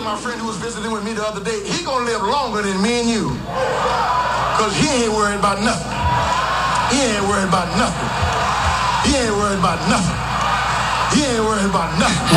my friend who was visiting with me the other day, he gonna live longer than me and you. Because he ain't worried about nothing. He ain't worried about nothing. He ain't worried about nothing. He ain't worried about nothing.